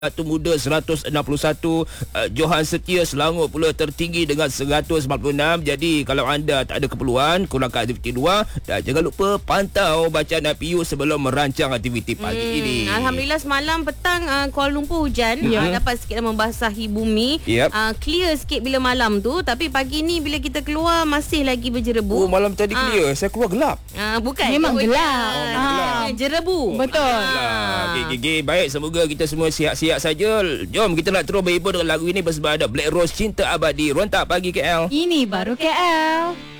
Batu Muda 161, Johan Setia Selangor pula tertinggi dengan 196. Jadi kalau anda tak ada keperluan, kurangkan aktiviti luar dan jangan lupa pantau bacaan IPU sebelum merancang aktiviti pagi ini. Alhamdulillah semalam petang Kuala Lumpur hujan, dapat sikit membasahi bumi. Clear sikit bila malam tu, tapi pagi ni bila kita keluar masih lagi berjerebu. Oh, malam tadi clear, saya keluar gelap. Bukan, memang gelap. Jerebu. Betul. Okay. Baik, semoga kita semua sihat-sihat saja. Jom kita nak terus berhibur dengan lagu ini bersama ada Black Rose Cinta Abadi. Rontak Pagi KL. Ini baru KL.